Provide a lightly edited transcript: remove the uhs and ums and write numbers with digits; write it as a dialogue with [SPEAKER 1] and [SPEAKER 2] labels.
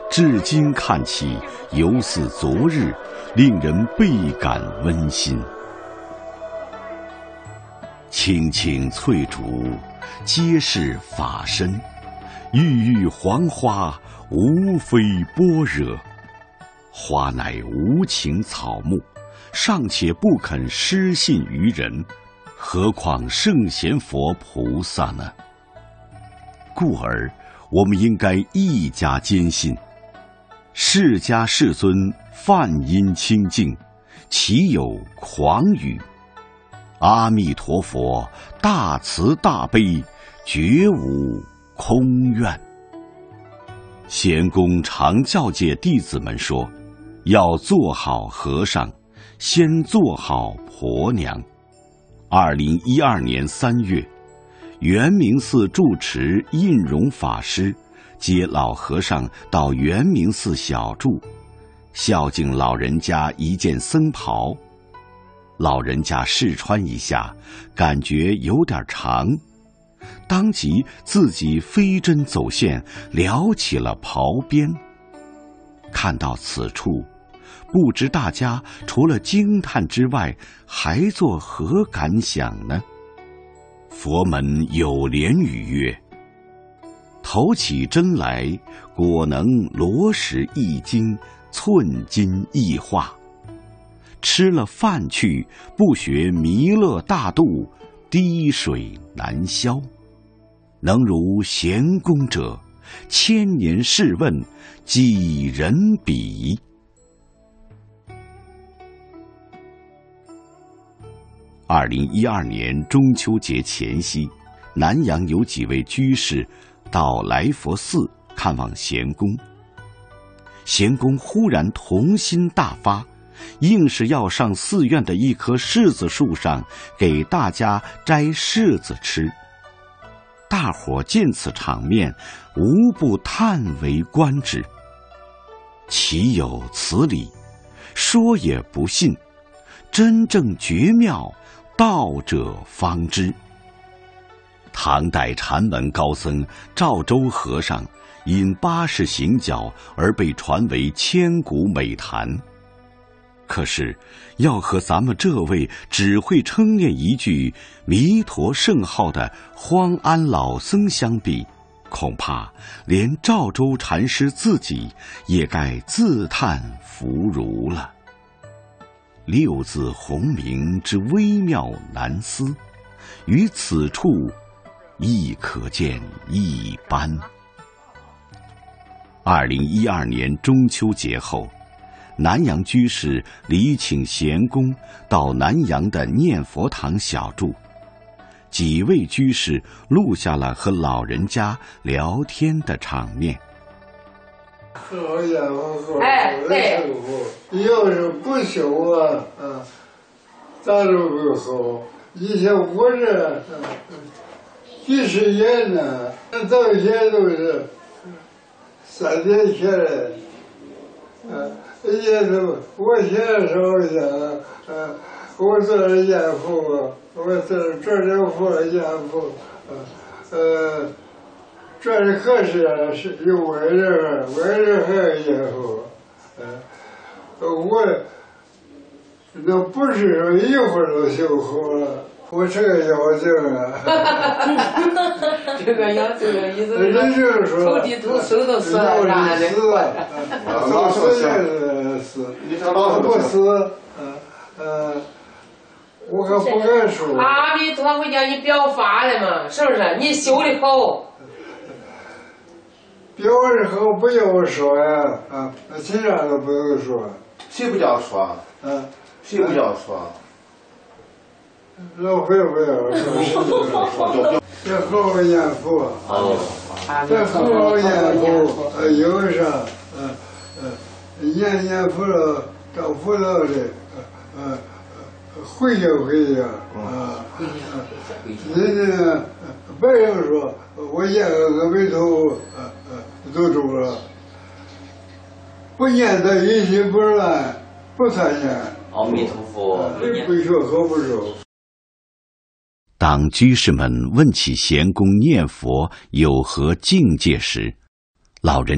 [SPEAKER 1] 至今看起犹似昨日，令人倍感温馨。青青翠竹，皆是法身；郁郁黄花，无非般若。花乃无情草木，尚且不肯失信于人，何况圣贤佛菩萨呢？故而我们应该愈加坚信，释迦世尊梵音清净，岂有诳语？阿弥陀佛大慈大悲，绝无空愿。贤公常教诫弟子们说，要做好和尚，先做好婆娘。2012年3月，圆明寺住持印容法师接老和尚到圆明寺小住，孝敬老人家一件僧袍。老人家试穿一下，感觉有点长，当即自己飞针走线撩起了袍边。看到此处，不知大家除了惊叹之外，还作何感想呢？佛门有莲语曰：投起针来，果能罗石一斤，寸金一化。吃了饭去，不学弥勒大度，滴水难消。能如贤公者，千年试问，几人比？2012年中秋节前夕，南阳有几位居士到来佛寺看望贤公。贤公忽然童心大发，硬是要上寺院的一棵柿子树上给大家摘柿子吃。大伙见此场面，无不叹为观止。岂有此理？说也不信，真正绝妙，道者方知。唐代禅门高僧赵州和尚因80行脚而被传为千古美谈。可是要和咱们这位只会称念一句弥陀圣号的荒安老僧相比，恐怕连赵州禅师自己也该自叹弗如了。六字洪名之微妙难思，于此处亦可见一斑。2012年中秋节后，南阳居士礼请贤公到南阳的念佛堂小住，几位居士录下了和老人家聊天的场面。
[SPEAKER 2] 好家伙，对，要是不修啊，咋都不好。以前我这几十年呢，到现在都是3年前的，也都我现在说一下，我做了严父，我做了父严父，这的可是有外人还有严父，我那不是说一会儿就修好了。我这个妖精啊，
[SPEAKER 3] 这个妖精的意思是投地投手都死了，啥的
[SPEAKER 2] 老死也是死，不死，我可不敢说。
[SPEAKER 3] 阿弥陀佛叫你表法的嘛，是不是？你修的好。
[SPEAKER 2] 表的好不要说呀，其他都不用说。
[SPEAKER 4] 谁不叫说？谁不叫说？
[SPEAKER 2] 老非不要说，这好好念佛，这好好念佛，有啥，念佛了，找佛了的，回去人家白人说，我念个阿弥陀佛，都中了，不念他一心不乱，不参念。
[SPEAKER 5] 阿弥陀佛，
[SPEAKER 2] 不说和不说。
[SPEAKER 1] 当居士们问起贤公念佛有何境界时，老人